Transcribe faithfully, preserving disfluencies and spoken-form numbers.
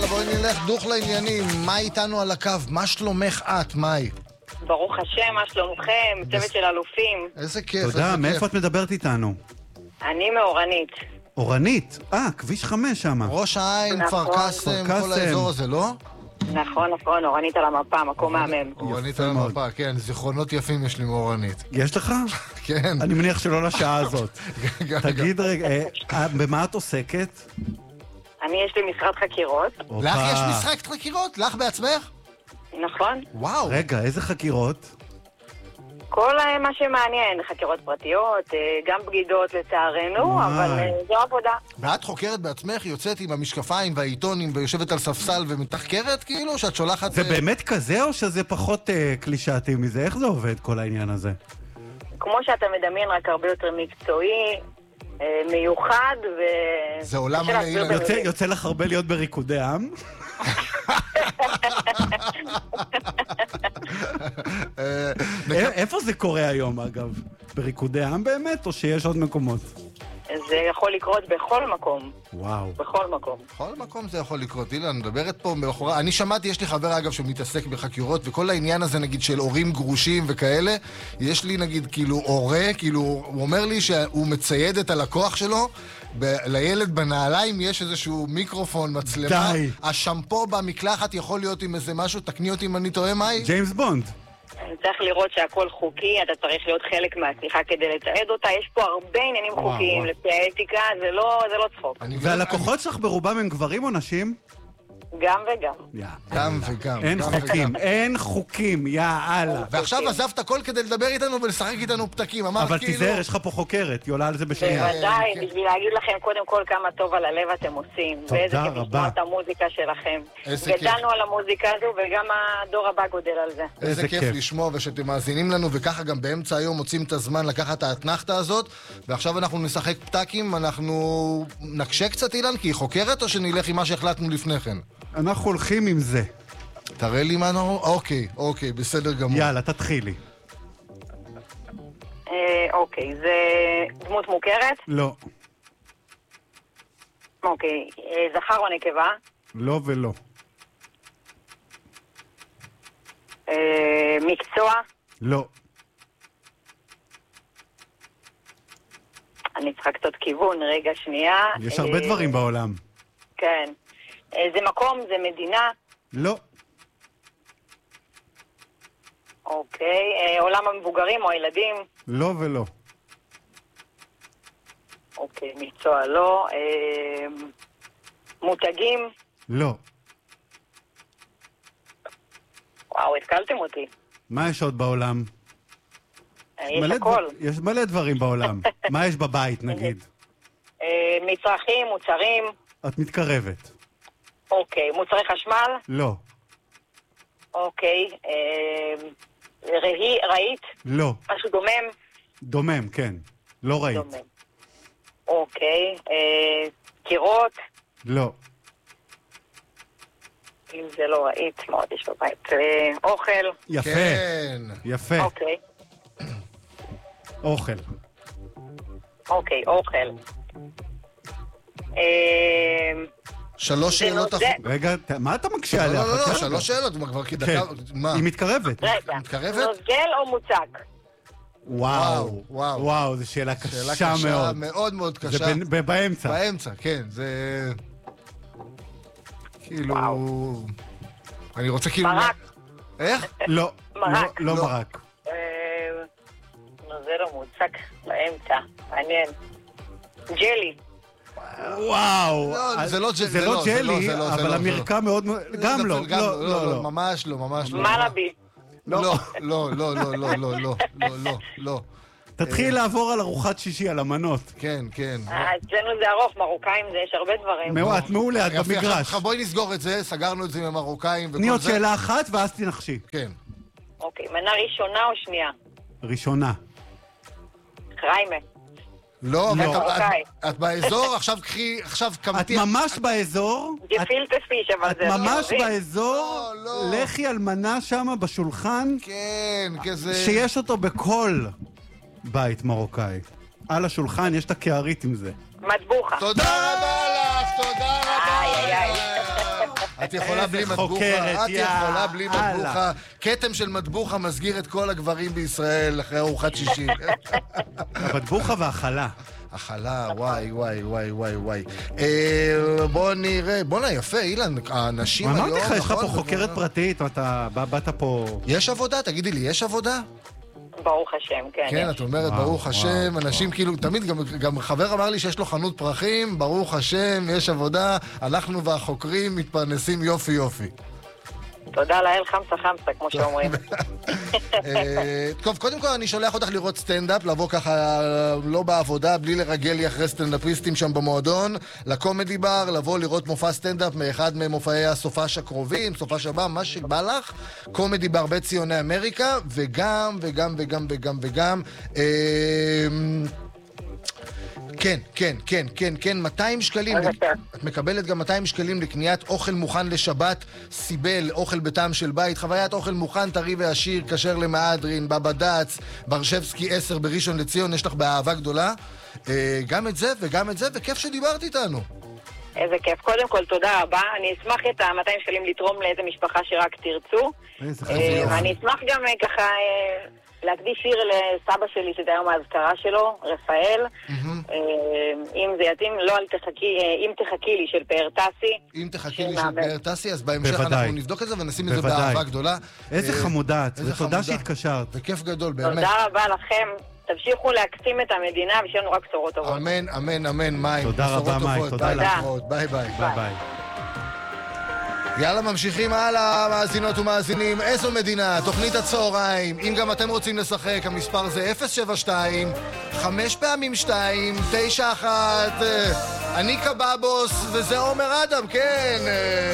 יאללה, בואי נלך דוך לעניינים. מה איתנו על הקו? מה שלומך את, מאי? ברוך השם, מה שלומכם? צוות של אלופים. איזה כיף, תודה, איזה מאיפה כיף. את מדברת איתנו? אני מאורנית. אורנית? אה, כביש חמש שם. ראש העין, כפר נכון. קאסם, כפר כל קאסם. האזור הזה, לא? נכון, נכון, אורנית על המפה, מקום מהמם. אורנית יפה על מאוד. המפה, כן, זיכרונות יפים יש לי מאורנית. יש לך? כן. אני מניח שלא לשעה הזאת. גם- תגיד רגע, אה, אה, במה את עוסקת? אני, יש לי משרד חקירות. לך הופה. יש משחק חקירות? לך בעצמך? נכון. וואו. רגע, איזה חקירות? כל אה, מה שמעניין, חקירות פרטיות, אה, גם בגידות לצערנו, וואי. אבל אה, זו עבודה. ואת חוקרת בעצמך, יוצאת עם המשקפיים והעיתונים ויושבת על ספסל ומתחקרת כאילו? שאת שולחת... זה אה, באמת כזה או שזה פחות אה, קלישאתי מזה? איך זה עובד כל העניין הזה? כמו שאתה מדמיין, רק הרבה יותר מקצועי, אה, מיוחד, ו... זה עולם קשה מלא להסביר אילן. יוצא, במילים. יוצא לך הרבה להיות בריקודי עם? אה, א- איפה זה קורה היום, אגב? בריקודי עם באמת, או שיש עוד מקומות? זה יכול לקרות בכל מקום. וואו. בכל מקום. בכל מקום זה יכול לקרות. אילן, מדברת פה מאחורי... אני שמעתי, יש לי חבר אגב שמתעסק בחקירות, וכל העניין הזה נגיד של הורים גרושים וכאלה, יש לי נגיד כאילו הורה, כאילו הוא אומר לי שהוא מצייד את הלקוח שלו, ב- לילד בנעליים יש איזשהו מיקרופון, מצלמה. די. השמפו במקלחת יכול להיות עם איזה משהו, תקני אותי אם אני טועה, מאי? ג'יימס בונד. צריך לראות שהכל חוקי, אתה צריך להיות חלק מהשיחה כדי לתעד אותה. יש פה הרבה עניינים וואו, חוקיים, וואו. לפי האתיקה, זה לא, זה לא צחוק. אני- והלקוחות שלך ברובם הם גברים או נשים? גם וגם. יא. גם וגם. אין גם חוקים, וגם. אין חוקים, יא אללה. ועכשיו עזבת הכל כדי לדבר איתנו ולשחק איתנו פתקים. אמרת אבל כאילו... תיזהר, יש לך פה חוקרת, היא עולה על זה בשנייה. בוודאי, כן. בשביל להגיד לכם קודם כל כמה טוב על הלב אתם עושים. תודה ואיזה כיף רבה. לשמוע את המוזיקה שלכם. איזה כיף. גדלנו על המוזיקה הזו, וגם הדור הבא גודל על זה. איזה איזה כיף כיף. לשמוע ושאתם מאזינים לנו, וככה גם באמצע היום מוצאים את הזמן לקחת את האתנחתה הזאת, ועכשיו אנחנו נשחק פתקים, אנחנו נקשה קצת אילן, כי היא חוקרת, או שנלך עם מה שהחלטנו לפני כן? אנחנו הולכים עם זה. תראה לי מה אנחנו... אוקיי, אוקיי, בסדר גמור. יאללה, תתחילי. אה, אוקיי, זה דמות מוכרת? לא. אוקיי, אה, זכר או נקבה? לא ולא. אה, מקצוע? לא. אני צריכה קצת כיוון, רגע, שנייה. יש הרבה אה, דברים בעולם. כן. אה, זה מקום, זה מדינה? לא. אוקיי. אה, עולם המבוגרים או הילדים? לא ולא. אוקיי, מקצוע לא. אה, מותגים? לא. וואו, התקלתם אותי. מה יש עוד בעולם? אה, יש מלא הכל. דבר- יש מלא דברים בעולם. מה יש בבית, נגיד? אה, מצרכים, מוצרים? את מתקרבת. אוקיי. מוצרי חשמל? לא. אוקיי. אה, ראי, ראית? לא. משהו דומם? דומם, כן. לא ראית. דומם. אוקיי. אה, קירות? לא. אם זה לא ראית, מה עוד יש בבית? אה, אוכל? יפה. כן. יפה. אוקיי. אוכל. אוקיי, אוכל. אה, שלוש זה שאלות... נוזל. אחר- רגע, ת- מה אתה מקשה לא, עליה? לא, לא, חכה לא, רגע. שלוש שאלות, מה, כבר כן. כדקה... מה? היא מתקרבת. רגע. מתקרבת? נוזל או מוצק? וואו. וואו, וואו. וואו, זו שאלה שאלה קשה מאוד. מאוד מאוד זה קשה. בין- ב- באמצע. באמצע, כן, זה... כאילו... וואו. אני רוצה כאילו... מרק. איך? לא. מרק. לא- לא לא. מרק. אה, נוזל או מוצק באמצע. מעניין. ג'לי. וואו. לא, זה לא ג'לי, זה זה לא לא, זה לא, ג'לי, זה לא, זה אבל לא, המרקם מאוד... גם לא. גם לא, לא, לא. ממש לא, ממש לא. מלאבי. לא, לא, לא, לא, לא, לא, לא, לא, לא, לא. תתחיל לעבור על ארוחת שישי, על המנות. כן, כן. אה, אצלנו זה ארוך, מרוקאים זה, יש הרבה דברים. מאוד, את מעולה, את יפה, במגרש. עכשיו בואי נסגור את זה, סגרנו את זה עם המרוקאים וכל זה. תני עוד שאלה אחת ואז תנחשי. כן. אוקיי, מנה ראשונה או שנייה? ראשונה. חריימה. לא, אבל לא. את- מרוקאי. את- את באזור, עכשיו קחי, עכשיו את כמתי... ממש באזור. את- גפילטה פיש, אבל את זה לא ממש ערבי. באזור. לא, לא. לכי על מנה שמה בשולחן, כן, כזה... שיש אותו בכל בית מרוקאי. על השולחן יש את הקערית עם זה. מטבוחה. תודה רבה לך, תודה רבה איי, איי, לך. את יכולה בלי מטבוחה, את יכולה בלי מטבוחה. כתם של מטבוחה מסגיר את כל הגברים בישראל אחרי ארוחת שישי. המטבוחה והחלה. החלה, וואי, וואי, וואי, וואי, וואי. בוא נראה, בוא נראה, יפה, אילן, האנשים היום... אמרתי לך, יש לך פה חוקרת פרטית, אתה באת פה... יש עבודה? תגידי לי, יש עבודה? ברוך השם, כן. כן, את אומרת, ברוך השם, אנשים כאילו, תמיד, גם חבר אמר לי שיש לו חנות פרחים, ברוך השם, יש עבודה, אנחנו והחוקרים מתפרנסים יופי יופי. תודה לאל, חמסה חמסה, כמו שאומרים. טוב, קודם כל אני שולח אותך לראות סטנדאפ, לבוא ככה לא בעבודה, בלי לרגל לי אחרי סטנדאפיסטים שם במועדון, לקומדי בר, לבוא לראות מופע סטנדאפ מאחד ממופעי הסופש הקרובים, סופש הבא, מה שבא לך, קומדי בר בית ציוני אמריקה, וגם, וגם, וגם, וגם, וגם, כן, כן, כן, כן, כן, מאתיים שקלים, את מקבלת גם מאתיים שקלים לקניית אוכל מוכן לשבת, סיבל, אוכל בטעם של בית, חוויית אוכל מוכן, טרי ועשיר, כשר למהדרין, בבד"ץ, ברשבסקי עשר בראשון לציון, יש לך באהבה גדולה, גם את זה וגם את זה, וכיף שדיברת איתנו. איזה כיף, קודם כל תודה רבה, אני אשמח את ה-מאתיים שקלים לתרום לאיזה משפחה שרק תרצו, ואני אשמח גם ככה... להקדיש שיר לסבא שלי, שזה היום האזכרה שלו, רפאל. אם זה יתאים, לא אל תחכי, אם תחכי לי של פאר טסי. אם תחכי לי של פאר טסי, אז בהמשך אנחנו נבדוק את זה ונשים את זה באהבה גדולה. איזה חמודעת, ותודה שהתקשרת. וכיף גדול, באמת. תודה רבה לכם. תמשיכו להקסים את המדינה ושיהיה לנו רק בשורות טובות. אמן, אמן, אמן, מים. תודה רבה, מים. תודה לך. ביי ביי. ביי ביי. יאללה, ממשיכים הלאה, מאזינות ומאזינים. איזו מדינה, תוכנית הצהריים. אם גם אתם רוצים לשחק, המספר זה אפס שבע שתיים, חמש פעמים שתיים, תשע אחת. אני קבבוס, וזה עומר אדם, כן.